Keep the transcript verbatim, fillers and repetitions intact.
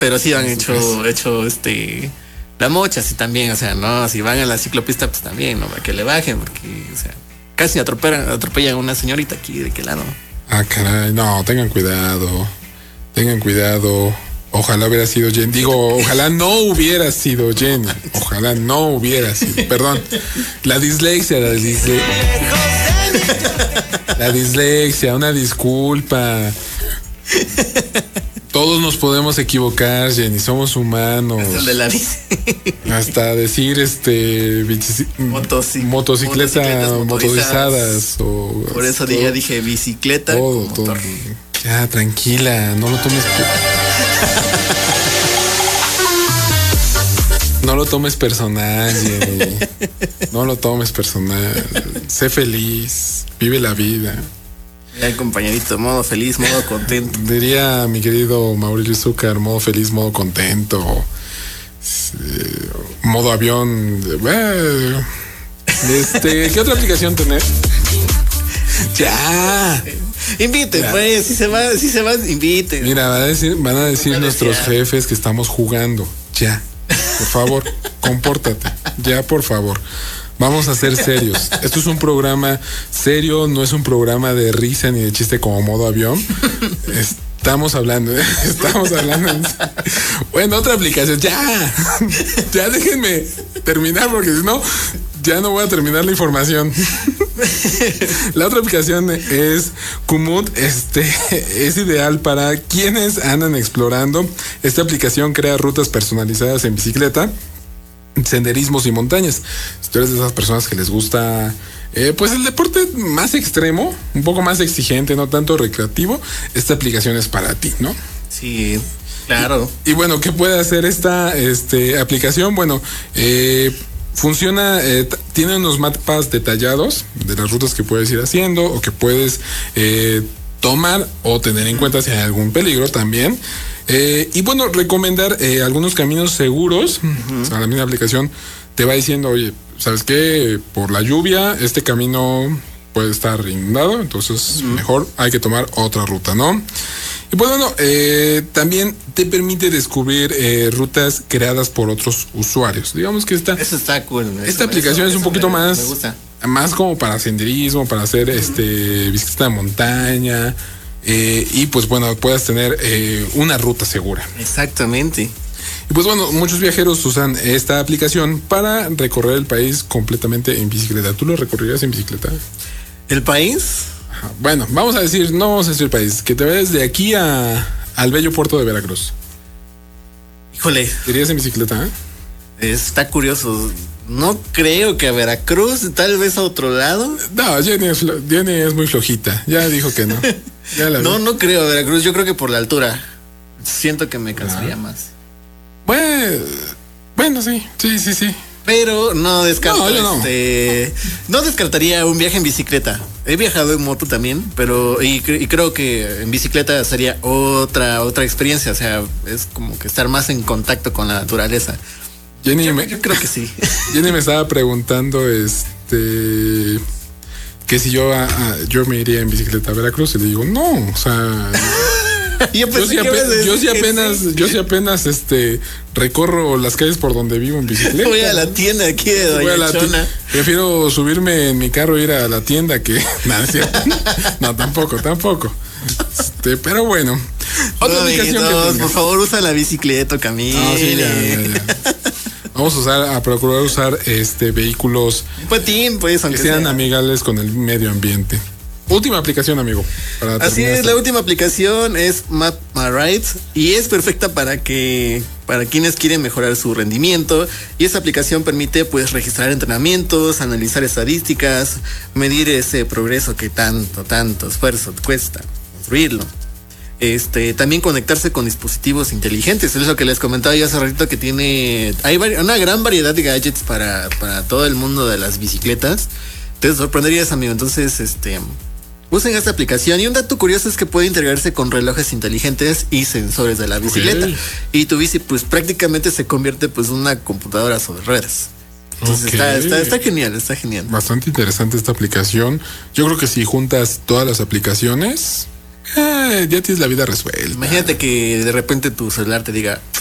Pero sí han hecho, hecho este la mocha, sí también, o sea, no, si van a la ciclopista, pues también, ¿no? Para que le bajen, porque, o sea, casi atropellan, atropellan a una señorita aquí, ¿de qué lado? Ah, caray, no, tengan cuidado, tengan cuidado. Ojalá hubiera sido Jenny. Digo, ojalá no hubiera sido Jenny. Ojalá no hubiera sido. Perdón. La dislexia, la dislexia. La dislexia, una disculpa. Todos nos podemos equivocar, Jenny. Somos humanos. Es el de la bici. Hasta decir este bici, Motoci- motocicleta motocicletas motorizadas. O, Por eso todo, ya dije bicicleta todo, con todo. motor. Ya, tranquila, no lo tomes. No lo tomes personal, Jenny. No lo tomes personal. Sé feliz, vive la vida. Ya, compañerito, modo feliz, modo contento. Diría mi querido Mauricio Zúcar, modo feliz, modo contento. Eh, modo avión. Eh, este, ¿qué otra aplicación tenés? Ya. Invite, ya. Pues, si se va, si se va, invite. Mira, van a decir, van a decir nuestros jefes que estamos jugando. Ya. Por favor, compórtate. Ya, por favor. Vamos a ser serios. Esto es un programa serio, no es un programa de risa ni de chiste como modo avión. Estamos hablando, estamos hablando. Bueno, otra aplicación. Ya. Ya déjenme terminar porque si no, ya no voy a terminar la información. La otra aplicación es Komoot. Este es ideal para quienes andan explorando. Esta aplicación crea rutas personalizadas en bicicleta, senderismos y montañas. Si tú eres de esas personas que les gusta eh, pues el deporte más extremo, un poco más exigente, no tanto recreativo, esta aplicación es para ti, ¿no? Sí, claro. Y, y bueno, ¿qué puede hacer esta este, aplicación? Bueno, eh, funciona, eh, t- tiene unos mapas detallados de las rutas que puedes ir haciendo o que puedes eh, tomar o tener en cuenta si hay algún peligro también. Eh, y bueno, recomendar eh, algunos caminos seguros. Uh-huh. O sea, la misma aplicación te va diciendo, oye, ¿sabes qué? Por la lluvia, este camino puede estar inundado, entonces uh-huh. mejor hay que tomar otra ruta, ¿no? Y pues bueno, eh, también te permite descubrir eh, rutas creadas por otros usuarios. Digamos que esta, eso está cool. Eso, esta aplicación eso, es un poquito me, más, me gusta. más como para senderismo, para hacer uh-huh. este bicicleta de montaña. Eh, y pues bueno, puedas tener eh, una ruta segura. Exactamente. Y pues bueno, muchos viajeros usan esta aplicación para recorrer el país completamente en bicicleta. ¿Tú lo recorrerías en bicicleta? ¿El país? Ajá. Bueno, vamos a decir, no vamos a decir el país, que te vayas de aquí a al bello puerto de Veracruz. Híjole. ¿Irías en bicicleta? ¿Eh? Está curioso. No creo que a Veracruz, tal vez a otro lado. No, Jenny es, Jenny es muy flojita. Ya dijo que no. Ya la no, vi. No creo a Veracruz. Yo creo que por la altura. Siento que me cansaría ah. más. Bueno, bueno, sí, sí, sí, sí. Pero no descarto, no, no. este, no descartaría un viaje en bicicleta. He viajado en moto también, pero y, y creo que en bicicleta sería otra otra experiencia. O sea, es como que estar más en contacto con la naturaleza. Jenny yo, me, yo creo que sí. Jenny me estaba preguntando, este, que si yo a, a, yo me iría en bicicleta a Veracruz y le digo no, o sea. yo, yo sí apenas, yo sí apenas, sí. yo sí apenas, este, recorro las calles por donde vivo en bicicleta. Voy a la tienda aquí de Doña Voy a Chona. Prefiero subirme en mi carro e ir a la tienda que, no, es cierto. No, tampoco, tampoco. Este, pero bueno. Otra no, aplicación que por favor usa la bicicleta, Camille. No, sí, ya, ya, ya. Vamos a usar, a procurar usar este vehículos patín, pues, que sean sea. amigables con el medio ambiente. Última aplicación, amigo. Para Así es, la última aplicación es Map My Rides y es perfecta para que para quienes quieren mejorar su rendimiento. Y esta aplicación permite pues registrar entrenamientos, analizar estadísticas, medir ese progreso que tanto, tanto esfuerzo cuesta construirlo. Este, también conectarse con dispositivos inteligentes. Es lo que les comentaba yo hace ratito, que tiene hay una gran variedad de gadgets para, para todo el mundo de las bicicletas. Te sorprenderías, amigo. Entonces, este, usen esta aplicación. Y un dato curioso es que puede integrarse con relojes inteligentes y sensores de la bicicleta. Okay. Y tu bici, pues prácticamente se convierte pues en una computadora sobre ruedas. Entonces okay. está, está, está genial, está genial. Bastante interesante esta aplicación. Yo creo que si juntas todas las aplicaciones, eh, ya tienes la vida resuelta. Imagínate que de repente tu celular te diga,